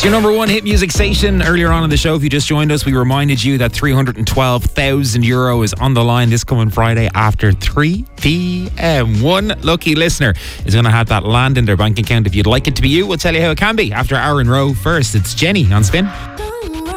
It's your number one hit music station. Earlier on in the show, if you just joined us, we reminded you that €312,000 is on the line this coming Friday after 3 p.m. One lucky listener is going to have that land in their bank account. If you'd like it to be you, we'll tell you how it can be after Aaron Rowe. First, it's Jenny on Spin.